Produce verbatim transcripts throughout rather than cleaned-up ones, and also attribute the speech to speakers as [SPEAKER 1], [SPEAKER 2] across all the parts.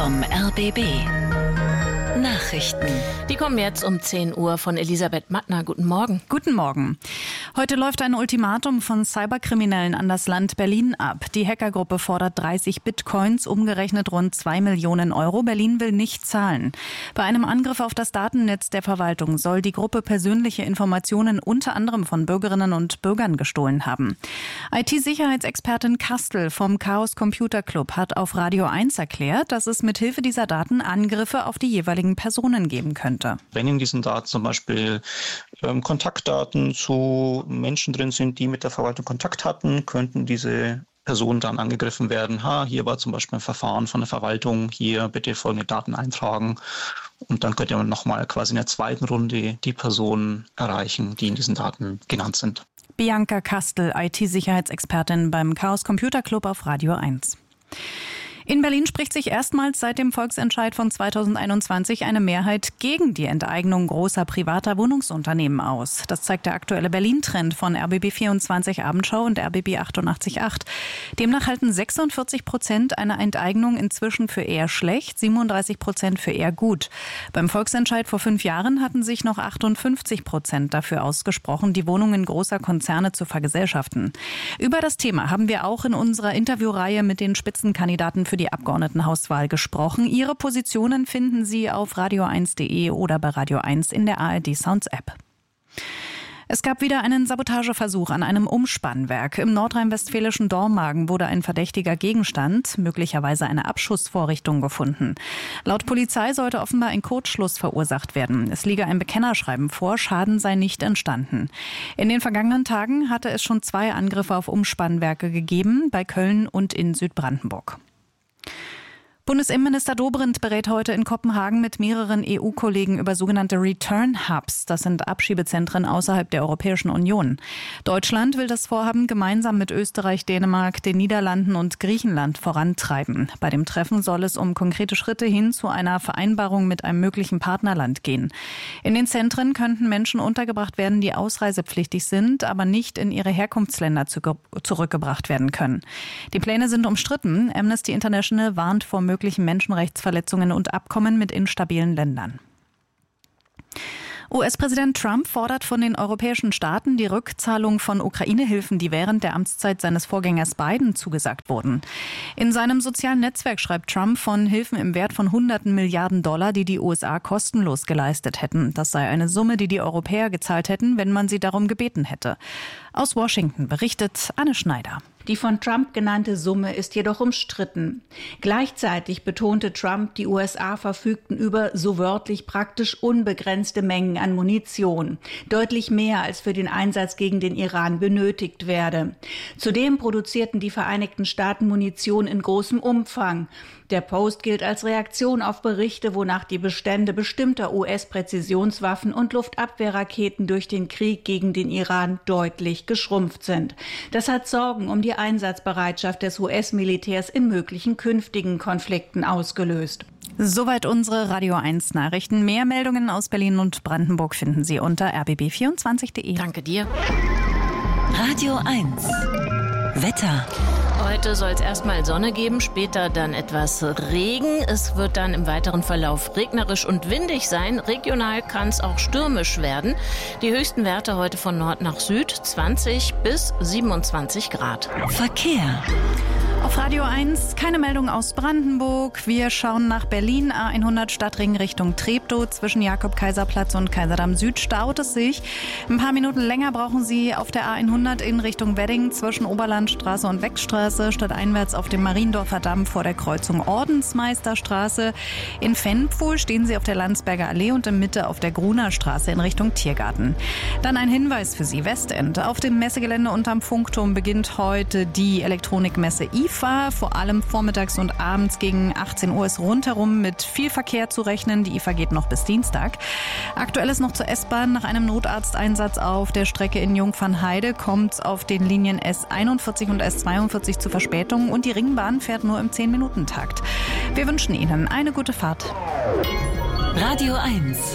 [SPEAKER 1] vom R B B. Nachrichten.
[SPEAKER 2] Die kommen jetzt um zehn Uhr von Elisabeth Mattner. Guten Morgen.
[SPEAKER 3] Guten Morgen. Heute läuft ein Ultimatum von Cyberkriminellen an das Land Berlin ab. Die Hackergruppe fordert dreißig Bitcoins, umgerechnet rund zwei Millionen Euro. Berlin will nicht zahlen. Bei einem Angriff auf das Datennetz der Verwaltung soll die Gruppe persönliche Informationen unter anderem von Bürgerinnen und Bürgern gestohlen haben. I T-Sicherheitsexpertin Kastel vom Chaos Computer Club hat auf Radio eins erklärt, dass es mit Hilfe dieser Daten Angriffe auf die jeweiligen Personen geben könnte.
[SPEAKER 4] Wenn in diesen Daten zum Beispiel ähm, Kontaktdaten zu Menschen drin sind, die mit der Verwaltung Kontakt hatten, könnten diese Personen dann angegriffen werden. Ha, hier war zum Beispiel ein Verfahren von der Verwaltung, hier bitte folgende Daten eintragen. Und dann könnte man nochmal quasi in der zweiten Runde die Personen erreichen, die in diesen Daten genannt sind.
[SPEAKER 3] Bianca Kastel, I T-Sicherheitsexpertin beim Chaos Computer Club auf Radio eins. In Berlin spricht sich erstmals seit dem Volksentscheid von zweitausendeinundzwanzig eine Mehrheit gegen die Enteignung großer privater Wohnungsunternehmen aus. Das zeigt der aktuelle Berlin-Trend von R B B vierundzwanzig Abendschau und R B B achtundachtzig Komma acht. Demnach halten sechsundvierzig Prozent eine Enteignung inzwischen für eher schlecht, siebenunddreißig Prozent für eher gut. Beim Volksentscheid vor fünf Jahren hatten sich noch achtundfünfzig Prozent dafür ausgesprochen, die Wohnungen großer Konzerne zu vergesellschaften. Über das Thema haben wir auch in unserer Interviewreihe mit den Spitzenkandidaten für die Abgeordnetenhauswahl gesprochen. Ihre Positionen finden Sie auf radio eins punkt de oder bei Radio eins in der A R D Sounds App. Es gab wieder einen Sabotageversuch an einem Umspannwerk. Im nordrhein-westfälischen Dormagen wurde ein verdächtiger Gegenstand, möglicherweise eine Abschussvorrichtung, gefunden. Laut Polizei sollte offenbar ein Kurzschluss verursacht werden. Es liege ein Bekennerschreiben vor, Schaden sei nicht entstanden. In den vergangenen Tagen hatte es schon zwei Angriffe auf Umspannwerke gegeben, bei Köln und in Südbrandenburg. Bundesinnenminister Dobrindt berät heute in Kopenhagen mit mehreren E U-Kollegen über sogenannte Return Hubs. Das sind Abschiebezentren außerhalb der Europäischen Union. Deutschland will das Vorhaben gemeinsam mit Österreich, Dänemark, den Niederlanden und Griechenland vorantreiben. Bei dem Treffen soll es um konkrete Schritte hin zu einer Vereinbarung mit einem möglichen Partnerland gehen. In den Zentren könnten Menschen untergebracht werden, die ausreisepflichtig sind, aber nicht in ihre Herkunftsländer zurückgebracht werden können. Die Pläne sind umstritten. Amnesty International warnt vor möglichen Menschenrechtsverletzungen und Abkommen mit instabilen Ländern. U S-Präsident Trump fordert von den europäischen Staaten die Rückzahlung von Ukraine-Hilfen, die während der Amtszeit seines Vorgängers Biden zugesagt wurden. In seinem sozialen Netzwerk schreibt Trump von Hilfen im Wert von hunderten Milliarden Dollar, die die U S A kostenlos geleistet hätten. Das sei eine Summe, die die Europäer gezahlt hätten, wenn man sie darum gebeten hätte. Aus Washington berichtet Anne Schneider.
[SPEAKER 5] Die von Trump genannte Summe ist jedoch umstritten. Gleichzeitig betonte Trump, die U S A verfügten über so wörtlich praktisch unbegrenzte Mengen an Munition. Deutlich mehr, als für den Einsatz gegen den Iran benötigt werde. Zudem produzierten die Vereinigten Staaten Munition in großem Umfang. Der Post gilt als Reaktion auf Berichte, wonach die Bestände bestimmter U S-Präzisionswaffen und Luftabwehrraketen durch den Krieg gegen den Iran deutlich geschrumpft sind. Das hat Sorgen um die Einsatzbereitschaft des U S-Militärs in möglichen künftigen Konflikten ausgelöst.
[SPEAKER 3] Soweit unsere Radio eins Nachrichten. Mehr Meldungen aus Berlin und Brandenburg finden Sie unter r b b vierundzwanzig punkt de.
[SPEAKER 2] Danke dir.
[SPEAKER 1] Radio eins. Wetter.
[SPEAKER 2] Heute soll es erstmal Sonne geben, später dann etwas Regen. Es wird dann im weiteren Verlauf regnerisch und windig sein. Regional kann es auch stürmisch werden. Die höchsten Werte heute von Nord nach Süd, zwanzig bis siebenundzwanzig Grad.
[SPEAKER 1] Verkehr.
[SPEAKER 3] Auf Radio eins keine Meldung aus Brandenburg. Wir schauen nach Berlin, A hundert Stadtring Richtung Treptow. Zwischen Jakob-Kaiser-Platz und Kaiserdamm Süd staut es sich. Ein paar Minuten länger brauchen Sie auf der A hundert in Richtung Wedding zwischen Oberlandstraße und Wechstraße, stadteinwärts auf dem Mariendorfer Damm vor der Kreuzung Ordensmeisterstraße. In Fennpfuhl stehen Sie auf der Landsberger Allee und in Mitte auf der Gruner Straße in Richtung Tiergarten. Dann ein Hinweis für Sie, Westend. Auf dem Messegelände unterm Funkturm beginnt heute die Elektronikmesse I F A. Vor allem vormittags und abends gegen achtzehn Uhr ist rundherum mit viel Verkehr zu rechnen. Die I F A geht noch bis Dienstag. Aktuell ist noch zur S-Bahn. Nach einem Notarzteinsatz auf der Strecke in Jungfernheide kommt es auf den Linien S einundvierzig und S zweiundvierzig zu Verspätungen und die Ringbahn fährt nur im zehn Minuten Takt. Wir wünschen Ihnen eine gute Fahrt.
[SPEAKER 1] Radio eins.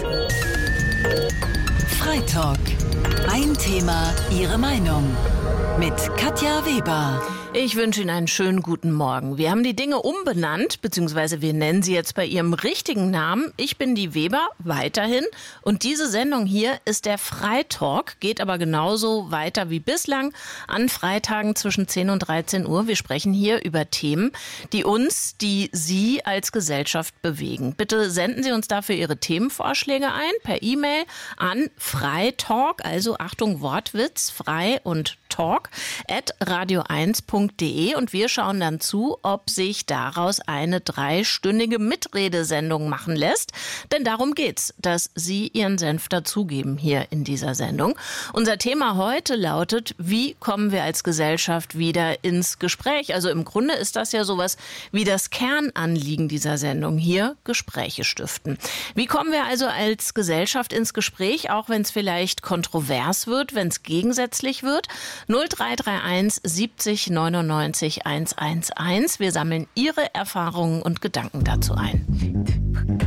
[SPEAKER 1] Freitalk. Ein Thema, Ihre Meinung. Mit Katja Weber.
[SPEAKER 2] Ich wünsche Ihnen einen schönen guten Morgen. Wir haben die Dinge umbenannt, beziehungsweise wir nennen sie jetzt bei ihrem richtigen Namen. Ich bin die Weber, weiterhin. Und diese Sendung hier ist der Freitalk, geht aber genauso weiter wie bislang an Freitagen zwischen zehn und dreizehn Uhr. Wir sprechen hier über Themen, die uns, die Sie als Gesellschaft bewegen. Bitte senden Sie uns dafür Ihre Themenvorschläge ein per E-Mail an freitalk, also Achtung Wortwitz, frei und talk, at radio eins punkt de und wir schauen dann zu, ob sich daraus eine dreistündige Mitredesendung machen lässt. Denn darum geht's, dass Sie Ihren Senf dazugeben hier in dieser Sendung. Unser Thema heute lautet, wie kommen wir als Gesellschaft wieder ins Gespräch? Also im Grunde ist das ja sowas wie das Kernanliegen dieser Sendung hier, Gespräche stiften. Wie kommen wir also als Gesellschaft ins Gespräch, auch wenn es vielleicht kontrovers wird, wenn es gegensätzlich wird? null drei drei eins siebzig neunundneunzig hundertzehn. Wir sammeln Ihre Erfahrungen und Gedanken dazu ein.